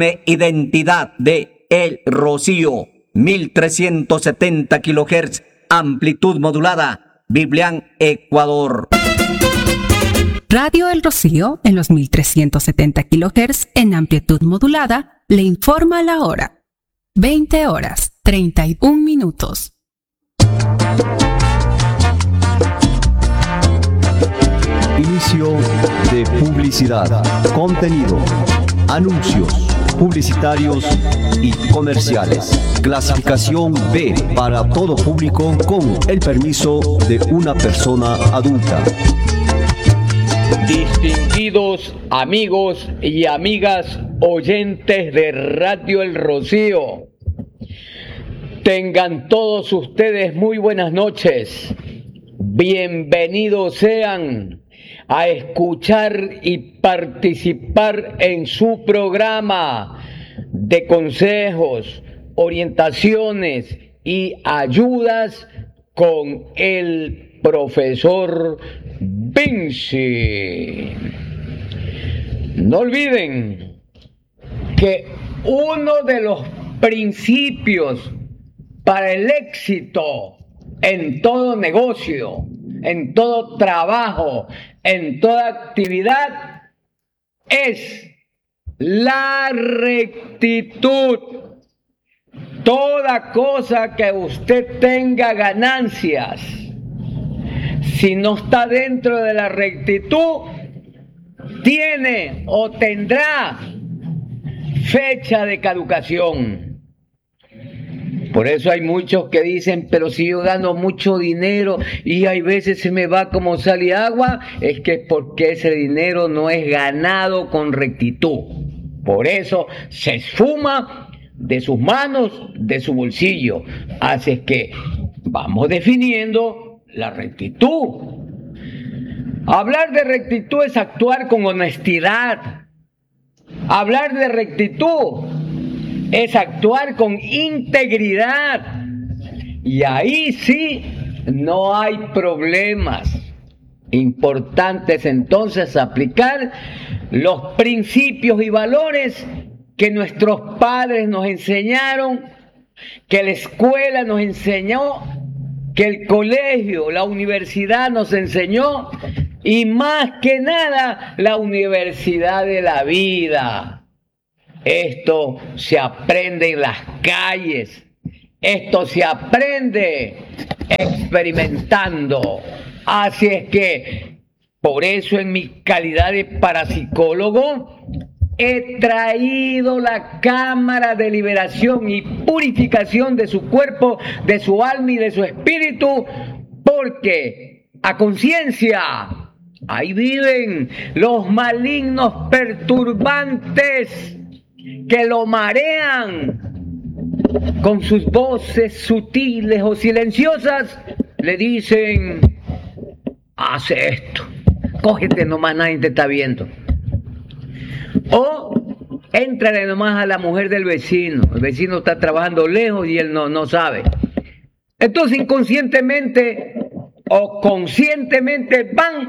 Identidad de El Rocío, 1370 kHz, amplitud modulada, Biblián, Ecuador. Radio El Rocío, en los 1370 kHz, en amplitud modulada, le informa la hora. 20 horas, 31 minutos. Inicio de publicidad, contenido, anuncios publicitarios y comerciales. Clasificación B para todo público con el permiso de una persona adulta. Distinguidos amigos y amigas oyentes de Radio El Rocío, tengan todos ustedes muy buenas noches. Bienvenidos sean a escuchar y participar en su programa de consejos, orientaciones y ayudas con el profesor Vinci. No olviden que uno de los principios para el éxito en todo negocio, en todo trabajo, en toda actividad, es la rectitud. Toda cosa que usted tenga ganancias, si no está dentro de la rectitud, tiene o tendrá fecha de caducación. Por eso hay muchos que dicen, pero si yo gano mucho dinero y hay veces se me va como sal y agua, es que es porque ese dinero no es ganado con rectitud. Por eso se esfuma de sus manos, de su bolsillo. Así es que vamos definiendo la rectitud. Hablar de rectitud es actuar con honestidad. Hablar de rectitud es actuar con integridad. Y ahí sí no hay problemas. Importantes entonces aplicar los principios y valores que nuestros padres nos enseñaron, que la escuela nos enseñó, que el colegio, la universidad nos enseñó, y más que nada la universidad de la vida. Esto se aprende en las calles, esto se aprende experimentando. Así es que, por eso en mi calidad de parapsicólogo, he traído la cámara de liberación y purificación de su cuerpo, de su alma y de su espíritu, porque a conciencia, ahí viven los malignos perturbantes que lo marean con sus voces sutiles o silenciosas. Le dicen: hace esto, cógete nomás, nadie te está viendo. O éntrale nomás a la mujer del vecino. El vecino está trabajando lejos y él no sabe. Entonces inconscientemente o conscientemente van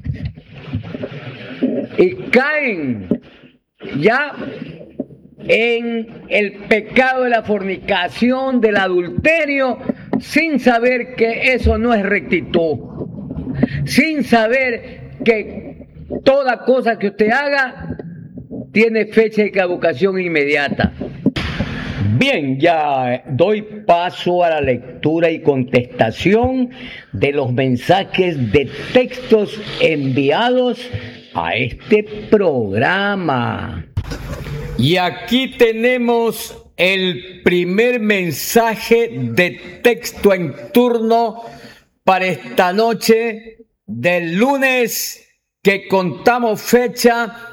y caen ya en el pecado de la fornicación, del adulterio, sin saber que eso no es rectitud, sin saber que toda cosa que usted haga tiene fecha de caducación inmediata. Bien, ya doy paso a la lectura y contestación de los mensajes de textos enviados a este programa. Y aquí tenemos el primer mensaje de texto en turno para esta noche del lunes, que contamos fecha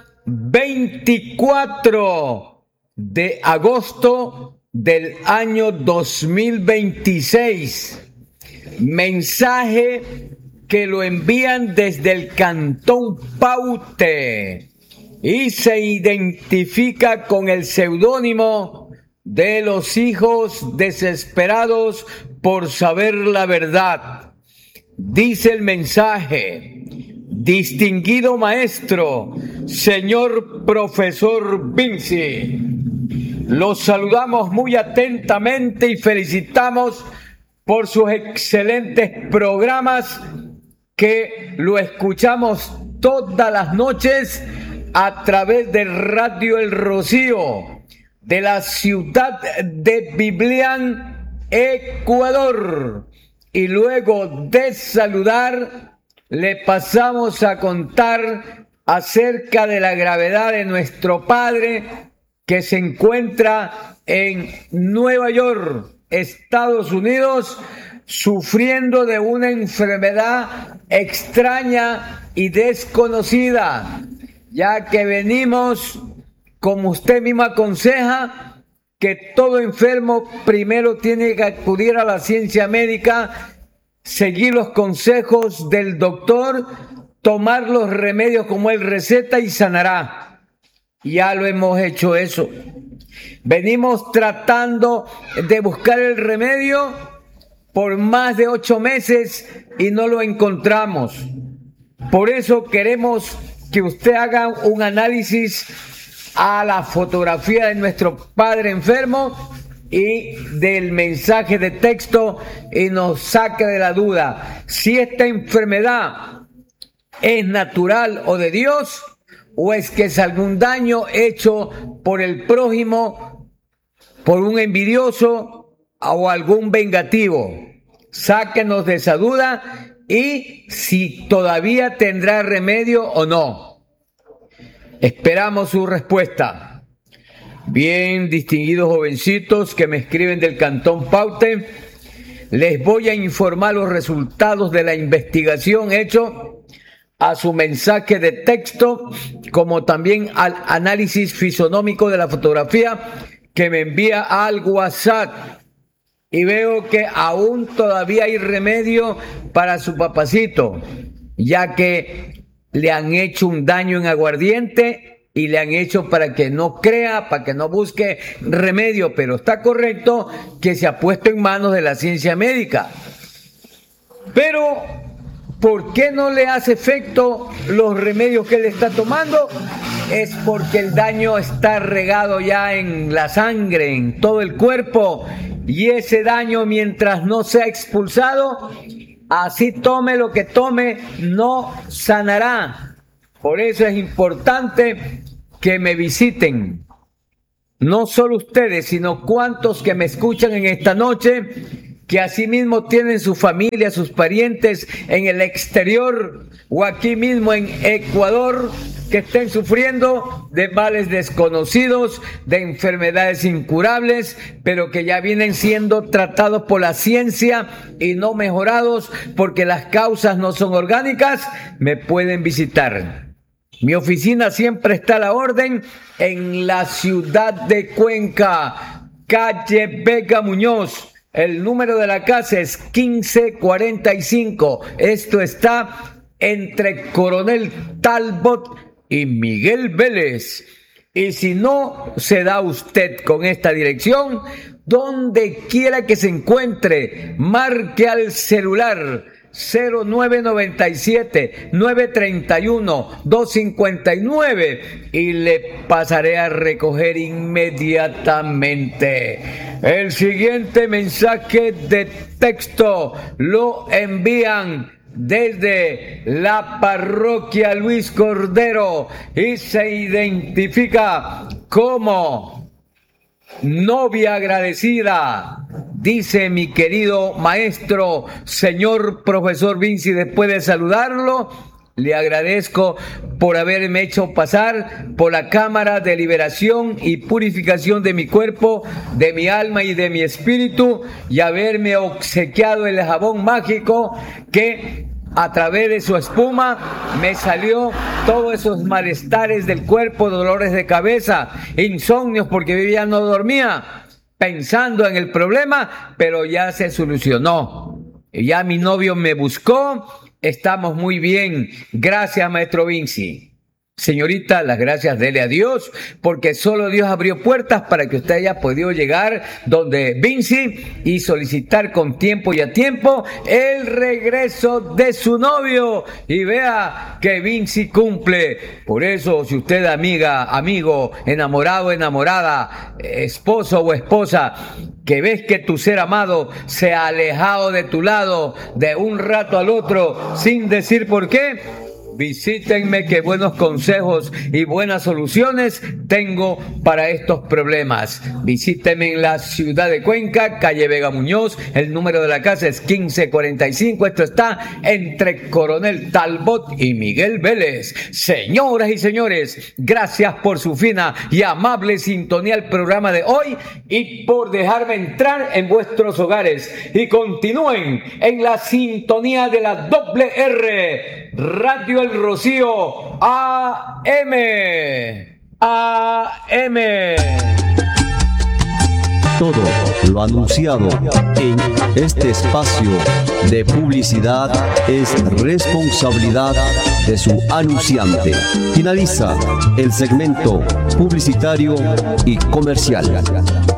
24 de agosto del año 2026. Mensaje que lo envían desde el Cantón Paute y se identifica con el seudónimo de los hijos desesperados por saber la verdad. Dice el mensaje: distinguido maestro, señor profesor Vinci, Los saludamos muy atentamente y felicitamos por sus excelentes programas que lo escuchamos todas las noches a través de Radio El Rocío de la ciudad de Biblián, Ecuador. Y luego de saludar, le pasamos a contar acerca de la gravedad de nuestro padre que se encuentra en Nueva York, Estados Unidos, sufriendo de una enfermedad extraña y desconocida, ya que venimos, como usted mismo aconseja, que todo enfermo primero tiene que acudir a la ciencia médica, seguir los consejos del doctor, tomar los remedios como él receta y sanará. Ya lo hemos hecho eso. Venimos tratando de buscar el remedio por más de 8 meses y no lo encontramos. Por eso queremos que usted haga un análisis a la fotografía de nuestro padre enfermo y del mensaje de texto y nos saque de la duda si esta enfermedad es natural o de Dios, o es que es algún daño hecho por el prójimo, por un envidioso o algún vengativo. Sáquenos de esa duda y si todavía tendrá remedio o no. Esperamos su respuesta. Bien, distinguidos jovencitos que me escriben del Cantón Paute, les voy a informar los resultados de la investigación hecho a su mensaje de texto, como también al análisis fisonómico de la fotografía que me envía al WhatsApp. Y veo que aún todavía hay remedio para su papacito, ya que le han hecho un daño en aguardiente y le han hecho para que no crea, para que no busque remedio, pero está correcto que se ha puesto en manos de la ciencia médica. Pero ¿por qué no le hace efecto los remedios que él está tomando? Es porque el daño está regado ya en la sangre, en todo el cuerpo, y ese daño, mientras no sea expulsado, así tome lo que tome, no sanará. Por eso es importante que me visiten. No solo ustedes, sino cuantos que me escuchan en esta noche, que asimismo tienen su familia, sus parientes en el exterior o aquí mismo en Ecuador, que estén sufriendo de males desconocidos, de enfermedades incurables, pero que ya vienen siendo tratados por la ciencia y no mejorados porque las causas no son orgánicas, me pueden visitar. Mi oficina siempre está a la orden en la ciudad de Cuenca, calle Vega Muñoz. El número de la casa es 1545. Esto está entre Coronel Talbot y Miguel Vélez. Y si no se da usted con esta dirección, donde quiera que se encuentre, marque al celular 0997-931-259 y le pasaré a recoger inmediatamente. El siguiente mensaje de texto lo envían desde la parroquia Luis Cordero y se identifica como novia agradecida. Dice mi querido maestro, señor profesor Vinci, después de saludarlo, le agradezco por haberme hecho pasar por la cámara de liberación y purificación de mi cuerpo, de mi alma y de mi espíritu, y haberme obsequiado el jabón mágico que a través de su espuma me salió todos esos malestares del cuerpo, dolores de cabeza, insomnios porque vivía no dormía pensando en el problema, pero ya se solucionó. Ya mi novio me buscó, estamos muy bien. Gracias, maestro Vinci. Señorita, las gracias dele a Dios, porque solo Dios abrió puertas para que usted haya podido llegar donde Vinci y solicitar con tiempo y a tiempo el regreso de su novio. Y vea que Vinci cumple. Por eso, si usted, amiga, amigo, enamorado, enamorada, esposo o esposa, que ves que tu ser amado se ha alejado de tu lado de un rato al otro sin decir por qué, visítenme, que buenos consejos y buenas soluciones tengo para estos problemas. Visítenme en la ciudad de Cuenca, calle Vega Muñoz. El número de la casa es 1545. Esto está entre Coronel Talbot y Miguel Vélez. Señoras y señores, gracias por su fina y amable sintonía al programa de hoy y por dejarme entrar en vuestros hogares. Y continúen en la sintonía de la doble R, Radio El Rocío, AM. Todo lo anunciado en este espacio de publicidad es responsabilidad de su anunciante. Finaliza el segmento publicitario y comercial.